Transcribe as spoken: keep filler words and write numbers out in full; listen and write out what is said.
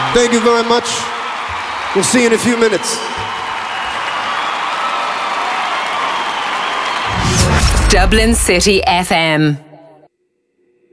Thank you very much. We'll see you in a few minutes. Dublin City F M.